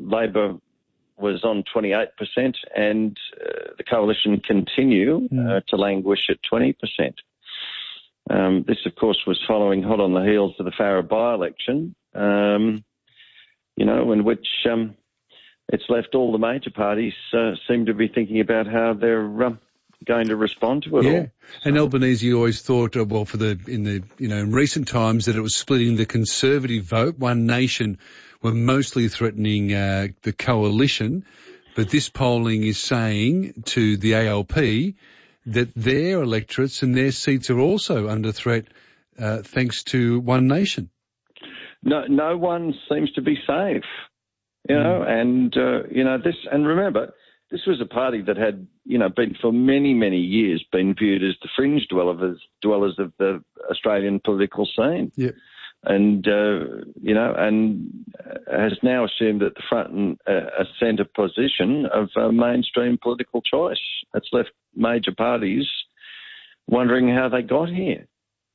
Labor was on 28%, and the coalition continue to languish at 20%. This, of course, was following hot on the heels of the Farrer by-election, in which it's left all the major parties seem to be thinking about how they're going to respond to it all. And Albanese always thought, in recent times that it was splitting the Conservative vote. One Nation were mostly threatening the coalition, but this polling is saying to the ALP that their electorates and their seats are also under threat thanks to One Nation. No one seems to be safe, and remember, this was a party that had, been for many, many years been viewed as the fringe dwellers of the Australian political scene. Yeah. And, and has now assumed at the front and a centre position of mainstream political choice. That's left major parties wondering how they got here.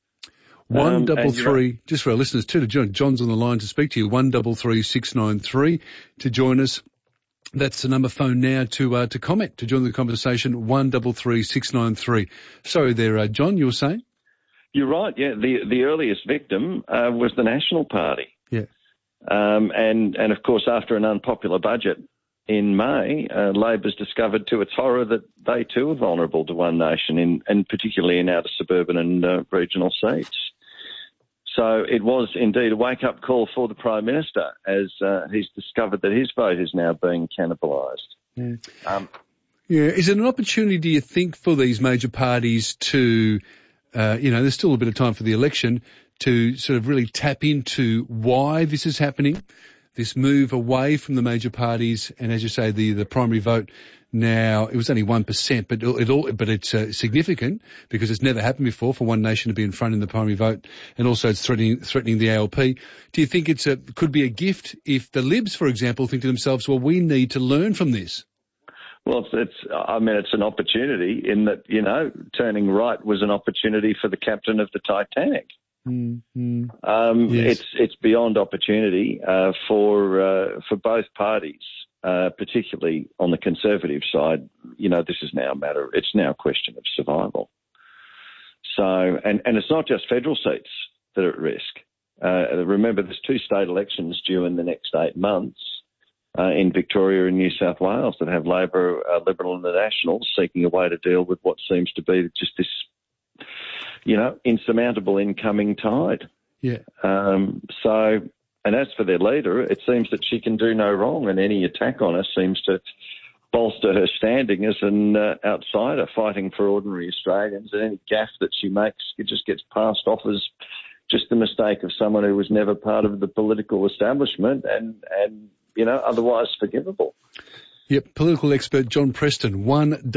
133, just for our listeners too, to join. John's on the line to speak to you. 133693 to join us. That's the number phone now to comment, to join the conversation. 133693. Sorry there, John, you were saying? You're right. Yeah, the earliest victim was the National Party. Yeah. And of course, after an unpopular budget in May, Labor's discovered to its horror that they too are vulnerable to One Nation, and particularly in outer suburban and regional seats. So it was indeed a wake-up call for the Prime Minister as he's discovered that his vote is now being cannibalised. Yeah. Is it an opportunity, do you think, for these major parties to, there's still a bit of time for the election, to sort of really tap into why this is happening, this move away from the major parties, and as you say, the primary vote now, it was only 1%, but it's significant because it's never happened before for One Nation to be in front in the primary vote, and also it's threatening the ALP. Do you think could be a gift if the Libs, for example, think to themselves, well, we need to learn from this? Well, it's an opportunity in that, turning right was an opportunity for the captain of the Titanic. Yes. It's beyond opportunity for both parties, particularly on the Conservative side. This is now it's now a question of survival. So, and it's not just federal seats that are at risk. Remember, there's 2 state elections due in the next 8 months in Victoria and New South Wales that have Labor, Liberal and the Nationals seeking a way to deal with what seems to be just this, insurmountable incoming tide. Yeah. And as for their leader, it seems that she can do no wrong, and any attack on her seems to bolster her standing as an outsider fighting for ordinary Australians, and any gaffe that she makes, it just gets passed off as just the mistake of someone who was never part of the political establishment and otherwise forgivable. Yep, political expert John Preston,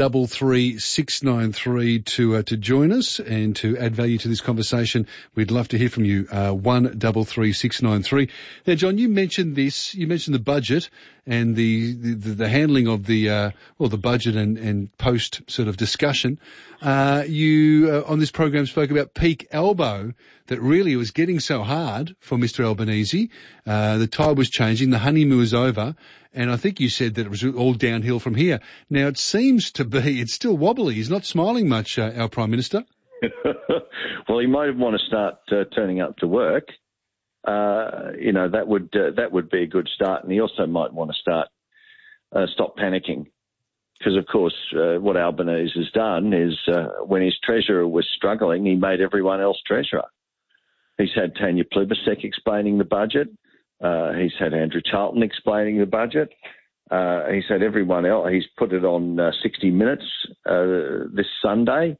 133693 to join us and to add value to this conversation. We'd love to hear from you, 133693. Now, John, you mentioned the budget and the handling of the budget and post sort of discussion. You on this program spoke about peak elbow, that really was getting so hard for Mr. Albanese. The tide was changing, the honeymoon was over, and I think you said that it was all downhill from here. Now, it seems to be, it's still wobbly. He's not smiling much, our Prime Minister. Well, he might want to start turning up to work. That would be a good start, and he also might want to stop panicking. Because, of course, what Albanese has done is when his treasurer was struggling, he made everyone else treasurer. He's had Tanya Plibersek explaining the budget. He's had Andrew Charlton explaining the budget. He's had everyone else. He's put it on 60 Minutes this Sunday.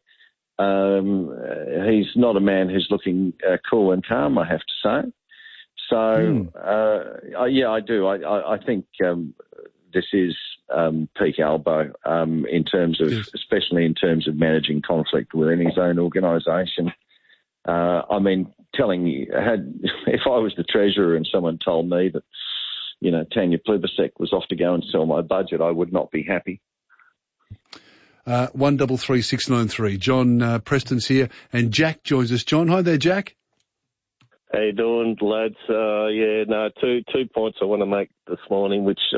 He's not a man who's looking cool and calm, I have to say. So, I do. I think this is peak elbow in terms of, especially in terms of managing conflict within his own organisation. If I was the treasurer and someone told me that, Tanya Plibersek was off to go and sell my budget, I would not be happy. 133693. John Preston's here, and Jack joins us. John, hi there, Jack. How you doing, lads? Two points I want to make this morning, which